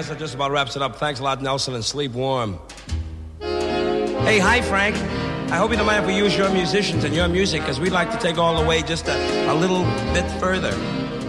guess that just about wraps it up. Thanks a lot, Nelson, and sleep warm. Hey, hi, Frank. I hope you don't mind if we use your musicians and your music, because we'd like to take all the way just a little bit further.